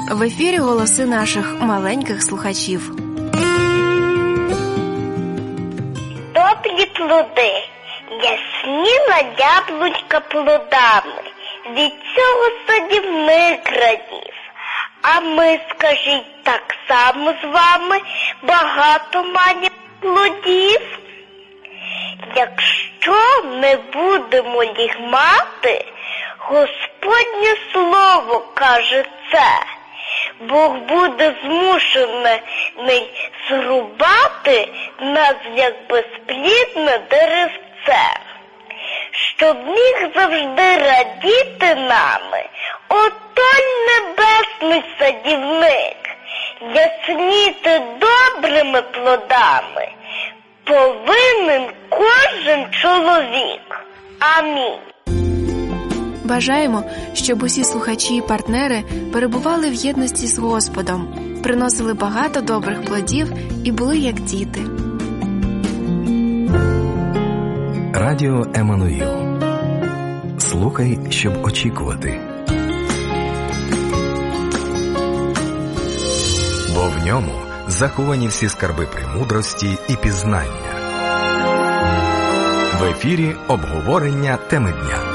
В ефірі голоси наших маленьких слухачів. Добрі плоди. Ясніла яблунька плодами, від цього садівник радів. А ми, скажіть, так само з вами багато маємо плодів? Якщо не будемо їх мати, Господнє слово каже це, Бог буде змушений зрубати нас, як безплідне деревце, щоб міг завжди радіти нами отой небесний садівник, ясніти добрими плодами повинен кожен чоловік. Амінь. Бажаємо, щоб усі слухачі і партнери перебували в єдності з Господом, приносили багато добрих плодів і були як діти. Радіо Еммануїл. Слухай, щоб очікувати. Бо в ньому заховані всі скарби премудрості і пізнання. В ефірі обговорення теми дня.